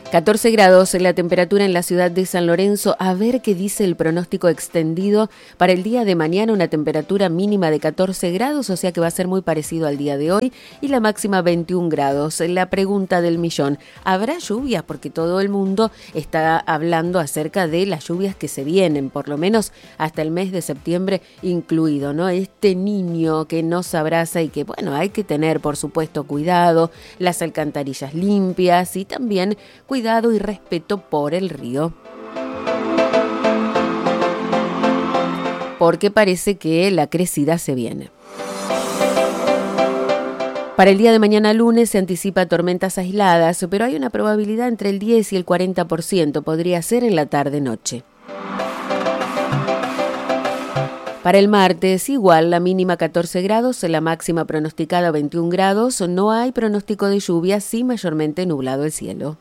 14 grados la temperatura en la ciudad de San Lorenzo. A ver qué dice el pronóstico extendido para el día de mañana. Una temperatura mínima de 14 grados, o sea que va a ser muy parecido al día de hoy. Y la máxima 21 grados. La pregunta del millón: ¿habrá lluvias? Porque todo el mundo está hablando acerca de las lluvias que se vienen, por lo menos hasta el mes de septiembre incluido, ¿no? Este niño que nos abraza y que, bueno, hay que tener, por supuesto, cuidado, las alcantarillas limpias y también cuidado y respeto por el río. Porque parece que la crecida se viene. Para el día de mañana lunes se anticipa tormentas aisladas, pero hay una probabilidad entre el 10 y el 40%, podría ser en la tarde-noche. Para el martes, igual, la mínima 14 grados, la máxima pronosticada 21 grados, no hay pronóstico de lluvia, sí mayormente nublado el cielo.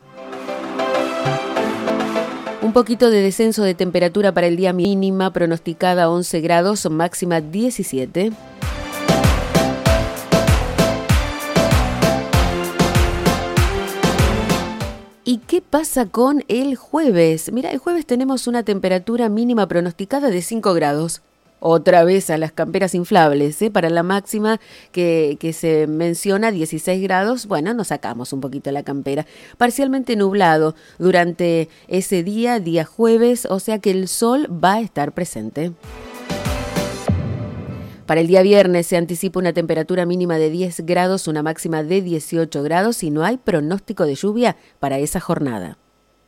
Un poquito de descenso de temperatura para el día, mínima pronosticada 11 grados, máxima 17. ¿Y qué pasa con el jueves? Mira, el jueves tenemos una temperatura mínima pronosticada de 5 grados. Otra vez a las camperas inflables, para la máxima que se menciona 16 grados, bueno, nos sacamos un poquito la campera. Parcialmente nublado durante ese día jueves, o sea que el sol va a estar presente. Para el día viernes se anticipa una temperatura mínima de 10 grados, una máxima de 18 grados y no hay pronóstico de lluvia para esa jornada.